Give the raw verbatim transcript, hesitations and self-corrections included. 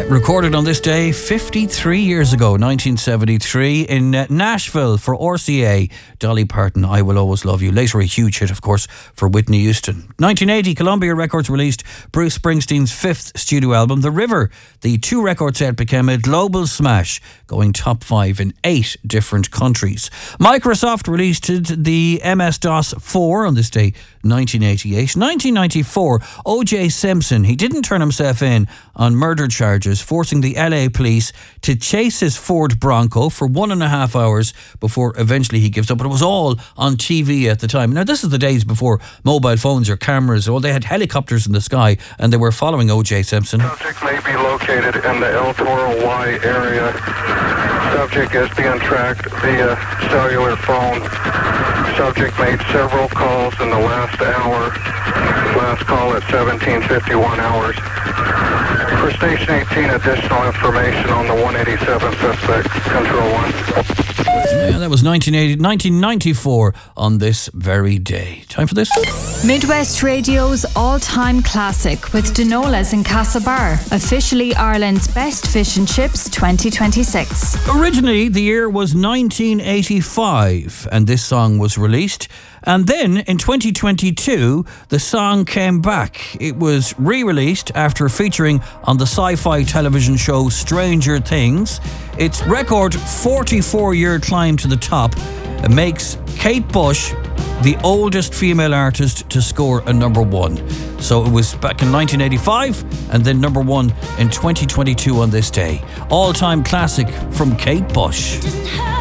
Uh, recorded on this day fifty-three years ago, nineteen seventy-three, in uh, Nashville for R C A. Dolly Parton, I Will Always Love You. Later a huge hit, of course, for Whitney Houston. nineteen eighty, Columbia Records released Bruce Springsteen's fifth studio album, The River. The two-record set became a global smash, going top five in eight different countries. Microsoft released the M S DOS four on this day, nineteen eighty-eight. nineteen ninety-four, O J Simpson, he didn't turn himself in on murder charges, forcing the L A police to chase his Ford Bronco for one and a half hours before eventually he gives up. But it was all on T V at the time. Now, this is the days before mobile phones or cameras. Well, they had helicopters in the sky and they were following O J Simpson. Subject may be located in the El Toro Y area. Subject is being tracked via cellular phone. Subject made several calls in the last hour. Last call at seventeen fifty-one hours. For Station eighteen, additional information on the one eighty-seven suspect, Control one. Yeah, that was nineteen eighty, nineteen ninety-four on this very day. Time for this. Midwest Radio's all-time classic with Denolas in Castlebar. Officially Ireland's best fish and chips twenty twenty-six. Originally, the year was nineteen eighty-five and this song was released. And then in twenty twenty-two, the song came back. It was re-released after featuring on the sci-fi television show Stranger Things. Its record forty-four-year climb to the top makes Kate Bush the oldest female artist to score a number one. So it was back in nineteen eighty-five and then number one in twenty twenty-two on this day. All-time classic from Kate Bush.